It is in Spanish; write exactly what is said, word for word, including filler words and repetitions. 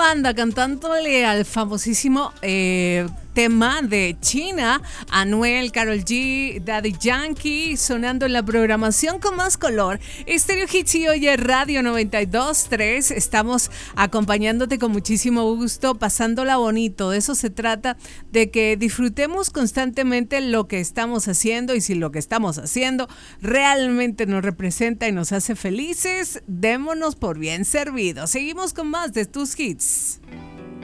banda cantándole al famosísimo eh, tema de China, Anuel, Karol G, Daddy Yankee, sonando en la programación con más color. Stereo Hits y Oye Radio noventa y dos punto tres. Estamos acompañándote con muchísimo gusto, pasándola bonito. De eso se trata, de que disfrutemos constantemente lo que estamos haciendo, y si lo que estamos haciendo realmente nos representa y nos hace felices, démonos por bien servidos. Seguimos con más de tus hits.